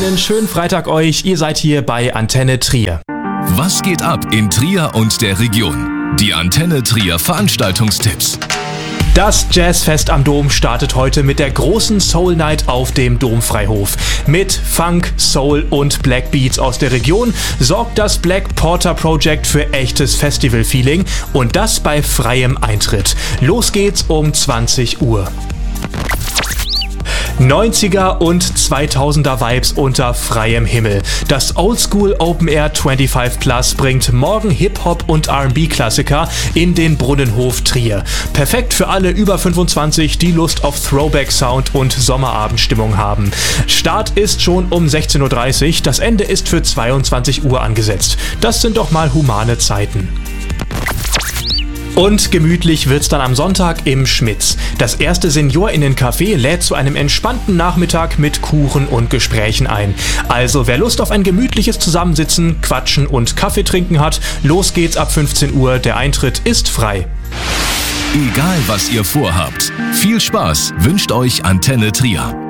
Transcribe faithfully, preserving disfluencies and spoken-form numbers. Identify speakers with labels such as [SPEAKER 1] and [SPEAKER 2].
[SPEAKER 1] Einen schönen Freitag euch, ihr seid hier bei Antenne Trier.
[SPEAKER 2] Was geht ab in Trier und der Region? Die Antenne Trier Veranstaltungstipps.
[SPEAKER 1] Das Jazzfest am Dom startet heute mit der großen Soul Night auf dem Domfreihof. Mit Funk, Soul und Black Beats aus der Region sorgt das Black Porter Project für echtes Festival-Feeling und das bei freiem Eintritt. Los geht's um zwanzig Uhr. neunziger und zweitausender Vibes unter freiem Himmel. Das Oldschool Open Air fünfundzwanzig Plus bringt morgen Hip-Hop und R and B-Klassiker in den Brunnenhof Trier. Perfekt für alle über fünfundzwanzig, die Lust auf Throwback-Sound und Sommerabendstimmung haben. Start ist schon um sechzehn Uhr dreißig, das Ende ist für zweiundzwanzig Uhr angesetzt. Das sind doch mal humane Zeiten. Und gemütlich wird's dann am Sonntag im Schmitz. Das erste SeniorInnen-Café lädt zu einem entspannten Nachmittag mit Kuchen und Gesprächen ein. Also wer Lust auf ein gemütliches Zusammensitzen, Quatschen und Kaffee trinken hat, los geht's ab fünfzehn Uhr, der Eintritt ist frei.
[SPEAKER 2] Egal was ihr vorhabt, viel Spaß wünscht euch Antenne Trier.